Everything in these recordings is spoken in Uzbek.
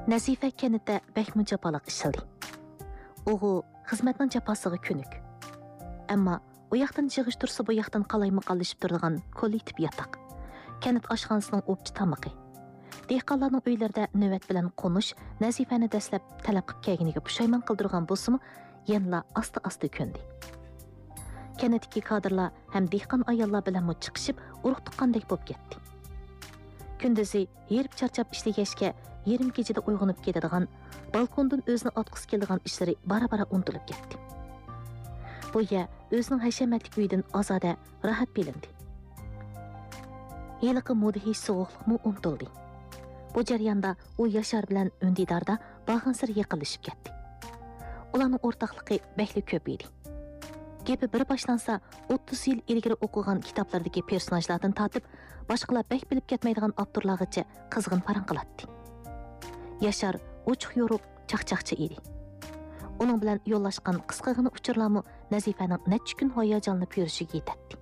Nazifa kənitdə bəkmü japalıq işildi. Oğu xizmətinin japasıға könük. Әмма o яқтан жығыш тұрса bu яқтан қалаймы қалышып тұрдыған коллектив ятақ. Kənit aşxanasının opçı tamıqı. Dehqanlarning uylarida növbət bilan qo'nish Nazifani dastlab talab qilib kelganiga pushaymon qildirgan bo'lsa-mu, yana asta-asta ko'ndi. Kənitdagi kadrlar ham dehqon ayollar bilan chiqishib, urug' tuqqandek bo'lib ketdi. Kunduzi yerib charchab ishlagachga yarim kechada uyg'onib ketadigan, balkondan o'zini otqisi keladigan ishlari bara-bara unutilib ketdi. Bu yer o'zining hashamatli uyidan ozoda, rohat bilindi. Yiliqi mudhish sovuqlikmi unutildi. Bu jarayonda u Yashar bilan Undidarda bag'ansir yaqinlashib ketdi. Ularning o'rtoqligi bakli ko'p edi. Gapi bir boshlansa 30 yil ilgari o'qigan kitoblardagi personajlardan tortib, boshqalar bak bilib ketmaydigan avtorlargacha qizg'in parang qiladi. Yashar ochiq yo'ruq chaqchaqchi edi. Uning bilan yo'llashgan qisqagina uchurlarmi Nazifaning necha kun hayajonlanib yurishiga yetadi.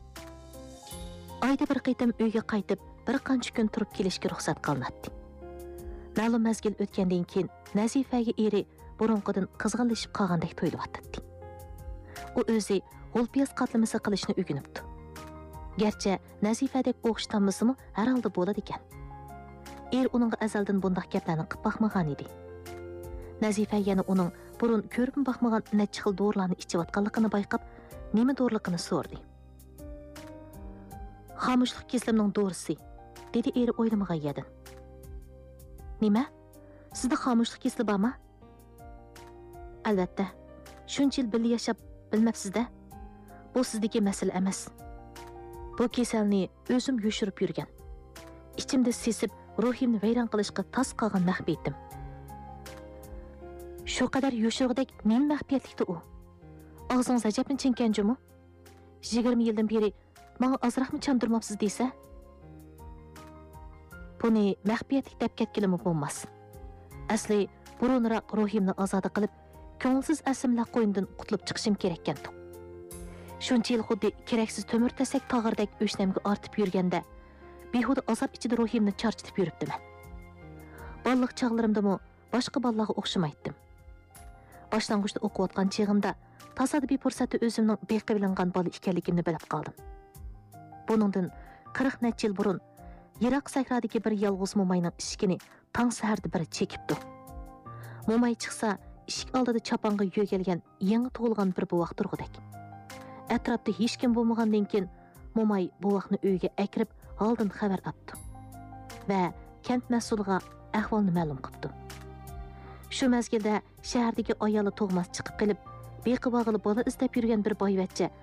Oyda bir qaytim uyga qaytib, bir qancha kun turib kelishga ruxsat qilinadi. Ma'lum mazgil o'tgandan keyin Nazifaga eri burunqidan qizg'inlashib qolgandek tuyulyapti. U o'zi g'ulpiyaz qatlamasi qilishni o'rganibdi. Garchi Nazifadek o'xshatamizmi, har holda bo'ladi ekan. Uning azaldan bunday gaplarni qilib baxmagan edi. Nazifa yana uning burun ko'rib baxmagan necha xil dorilarni ichayotganligini bayqab, nima doriligini so'radi. Xomushlik keslimning dorisi, dedi eri o'ylamagan edi. Nima? Sizda xomushlik kesli bormi? Albatta. Shuncha yil birga yashab bilmabsiz-da. Bu sizdagi masala emas. Bu kasalni o'zim yoshirib yurgan. Ichimda sesib, ruhimni vayron qilishga tas qolgan maxfiyatim. Shu qadar yoshirg'idek men maxfiyatlikda u. Og'zingiz ajabni chinkanjimi? 20 yildan beri menga azroqmi chandirmabsiz desa? Buni maxfiyatlik deb ketganimi bo'lmas. Asli burunroq ruhimni ozoda qilib, ko'ngilsiz asimlar qo'yindan qutulib chiqishim kerak ekan. Shuncha yil xuddi keraksiz to'mir tasak tog'irdek o'shnamga ortib yurganda, behuda azob ichida ruhimni charchatib yuribdiman. Balliq chog'larimdami boshqa bolalarga o'xshamaydim. Boshlang'uchda o'qiyotgan chig'imda tasodifiy fursatda o'zimning beqilingan bola ekanligimni bilib qoldim. Buningdan 40 necha yil burun Yiroq sahrodagi bir yolg'iz mo'mayning ishkini tong saharda biri chekibdi. Mo'may chiqsa, ishik oldida chopanga yo'galgan yangi tug'ilgan bir buvoq turg'udak. Atrofda hech kim bo'lmagandan keyin mo'may buvoqni uyga akirib, oldin xabar oldi va kent mas'uliga ahvolni ma'lum qildi. Shu mazgilda shahardagi ayoli tug'mas chiqib qilib, beqibog'ili bola izlab yurgan bir boyvachcha